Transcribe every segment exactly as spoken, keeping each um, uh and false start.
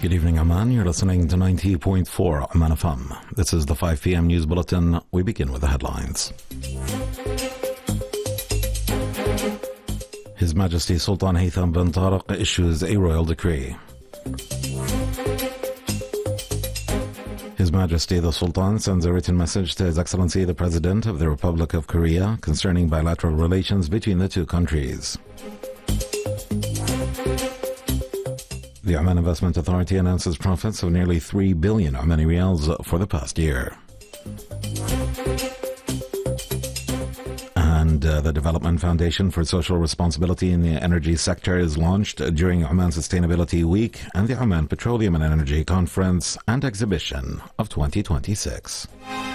Good evening, Oman. You're listening to ninety point four Oman F M. This is the five p.m. News Bulletin. We begin with the headlines. His Majesty Sultan Haytham bin Tariq issues a royal decree. His Majesty the Sultan sends a written message to His Excellency the President of the Republic of Korea concerning bilateral relations between the two countries. The Oman Investment Authority announces profits of nearly three billion Omani Riyals for the past year. And uh, the Development Foundation for Social Responsibility in the Energy Sector is launched during Oman Sustainability Week and the Oman Petroleum and Energy Conference and Exhibition of twenty twenty-six.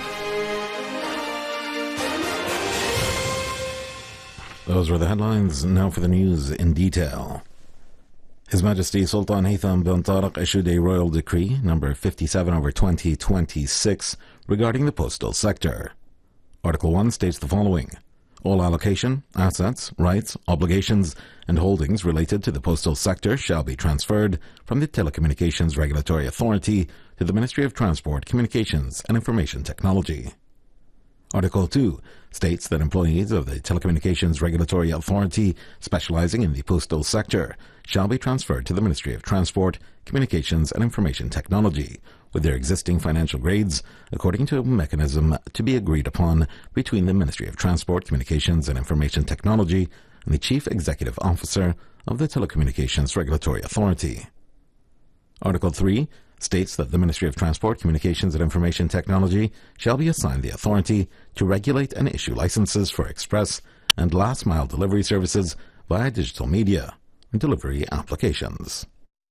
Those were the headlines. Now for the news in detail. His Majesty Sultan Haytham bin Tariq issued a royal decree number fifty-seven over twenty twenty-six regarding the postal sector. Article one states the following: all allocation, assets, rights, obligations, and holdings related to the postal sector shall be transferred from the Telecommunications Regulatory Authority to the Ministry of Transport, Communications and Information Technology. Article two states that employees of the Telecommunications Regulatory Authority specializing in the postal sector shall be transferred to the Ministry of Transport, Communications and Information Technology with their existing financial grades according to a mechanism to be agreed upon between the Ministry of Transport, Communications and Information Technology and the Chief Executive Officer of the Telecommunications Regulatory Authority. Article three states that the Ministry of Transport, Communications and Information Technology shall be assigned the authority to regulate and issue licenses for express and last-mile delivery services via digital media and delivery applications.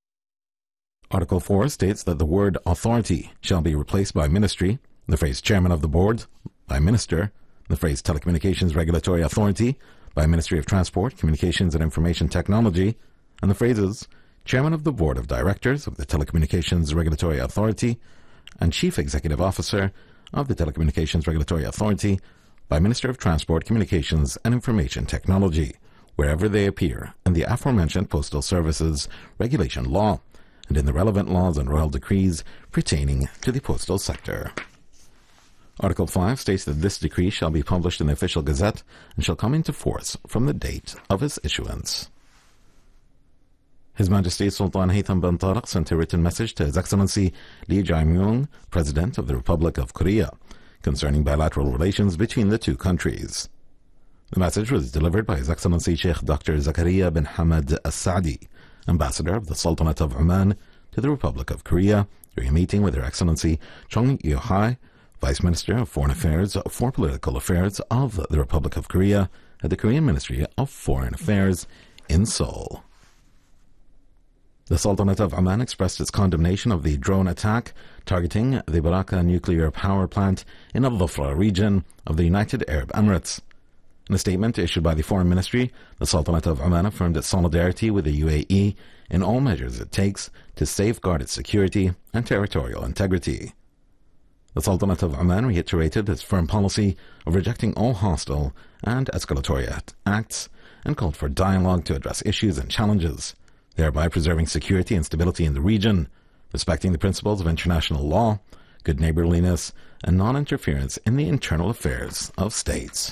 Article four states that the word authority shall be replaced by ministry, the phrase chairman of the board by minister, the phrase Telecommunications Regulatory Authority by Ministry of Transport, Communications and Information Technology, and the phrases Chairman of the Board of Directors of the Telecommunications Regulatory Authority and Chief Executive Officer of the Telecommunications Regulatory Authority by Minister of Transport, Communications and Information Technology, wherever they appear in the aforementioned Postal Services Regulation Law and in the relevant laws and royal decrees pertaining to the postal sector. Article five states that this decree shall be published in the Official Gazette and shall come into force from the date of its issuance. His Majesty Sultan Haytham bin Tariq sent a written message to His Excellency Lee Jae-myung, President of the Republic of Korea, concerning bilateral relations between the two countries. The message was delivered by His Excellency Sheikh Doctor Zakaria bin Hamad Al-Saadi, Ambassador of the Sultanate of Oman to the Republic of Korea, during a meeting with Her Excellency Chung Yo-hai, Vice Minister of Foreign Affairs for Political Affairs of the Republic of Korea at the Korean Ministry of Foreign Affairs in Seoul. The Sultanate of Oman expressed its condemnation of the drone attack targeting the Baraka nuclear power plant in the Dhofra region of the United Arab Emirates. In a statement issued by the Foreign Ministry, the Sultanate of Oman affirmed its solidarity with the U A E in all measures it takes to safeguard its security and territorial integrity. The Sultanate of Oman reiterated its firm policy of rejecting all hostile and escalatory acts and called for dialogue to address issues and challenges, thereby preserving security and stability in the region, respecting the principles of international law, good neighborliness, and non-interference in the internal affairs of states.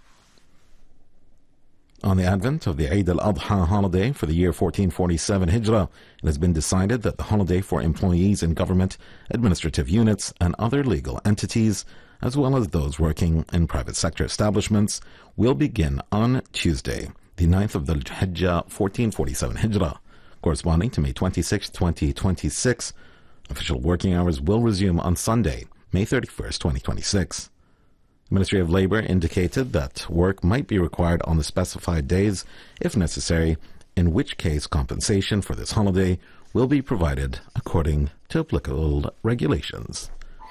On the advent of the Eid al-Adha holiday for the year fourteen forty-seven Hijrah, it has been decided that the holiday for employees in government, administrative units, and other legal entities, as well as those working in private sector establishments, will begin on Tuesday, the ninth of the Hijjah fourteen forty-seven Hijrah, corresponding to May twenty-sixth, twenty twenty-six. Official working hours will resume on Sunday, May thirty-first, twenty twenty-six. The Ministry of Labour indicated that work might be required on the specified days if necessary, in which case compensation for this holiday will be provided according to applicable regulations.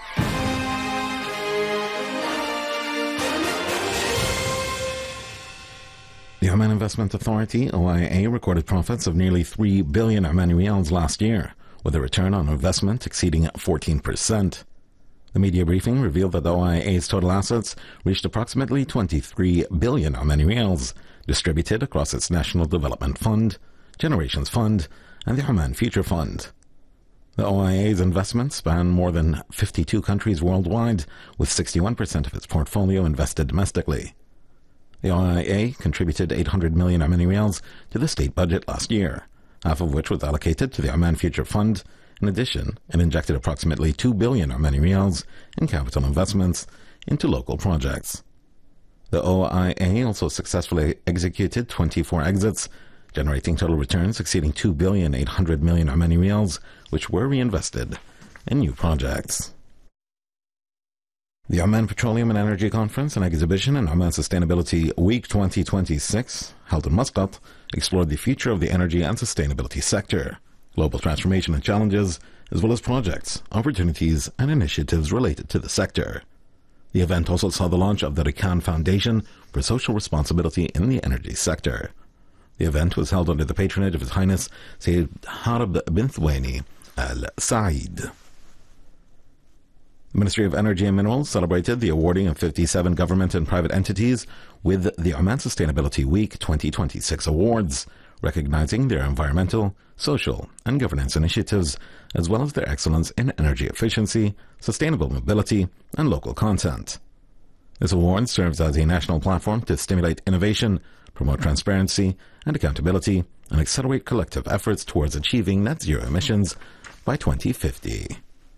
The Oman Investment Authority, O I A, recorded profits of nearly three billion Omani Riyals last year, with a return on investment exceeding fourteen percent. The media briefing revealed that the O I A's total assets reached approximately twenty-three billion Omani Riyals, distributed across its National Development Fund, Generations Fund, and the Oman Future Fund. The O I A's investments span more than fifty-two countries worldwide, with sixty-one percent of its portfolio invested domestically. The O I A contributed eight hundred million Omani Riyals to the state budget last year, half of which was allocated to the Oman Future Fund. In addition, it injected approximately two billion Omani Riyals in capital investments into local projects. The O I A also successfully executed twenty-four exits, generating total returns exceeding two billion eight hundred million Omani Riyals, which were reinvested in new projects. The Oman Petroleum and Energy Conference and Exhibition and Oman Sustainability Week twenty twenty-six, held in Muscat, explored the future of the energy and sustainability sector, global transformation and challenges, as well as projects, opportunities, and initiatives related to the sector. The event also saw the launch of the Rikan Foundation for Social Responsibility in the Energy Sector. The event was held under the patronage of His Highness Sayyid Harb bin Thwani Al Saeed. The Ministry of Energy and Minerals celebrated the awarding of fifty-seven government and private entities with the Oman Sustainability Week twenty twenty-six awards, recognizing their environmental, social, and governance initiatives, as well as their excellence in energy efficiency, sustainable mobility, and local content. This award serves as a national platform to stimulate innovation, promote transparency and accountability, and accelerate collective efforts towards achieving net zero emissions by twenty fifty.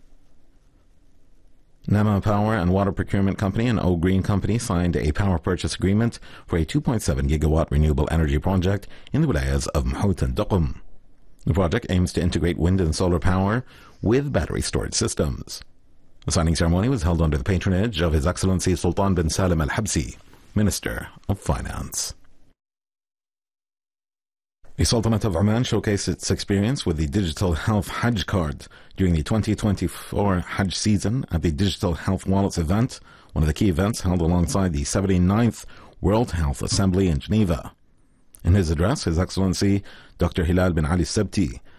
Nama Power and Water Procurement Company and O Green Company signed a power purchase agreement for a two point seven gigawatt renewable energy project in the wilayas of Mhout and Duqm. The project aims to integrate wind and solar power with battery storage systems. The signing ceremony was held under the patronage of His Excellency Sultan bin Salim Al Habsi, Minister of Finance. The Sultanate of Oman showcased its experience with the Digital Health Hajj Card during the twenty twenty-four Hajj season at the Digital Health Wallets event, one of the key events held alongside the seventy-ninth World Health Assembly in Geneva. In his address, His Excellency Doctor Hilal bin Ali Sabti